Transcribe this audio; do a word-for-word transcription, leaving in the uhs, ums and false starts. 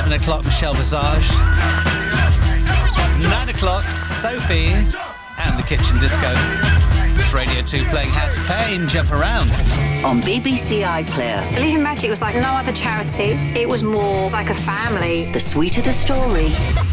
Seven o'clock, Michelle Visage. Nine o'clock, Sophie and the Kitchen Disco. It's Radio two playing House of Pain, Jump Around. On B B C iPlayer. Living Magic was like no other charity. It was more like a family. The sweeter the story,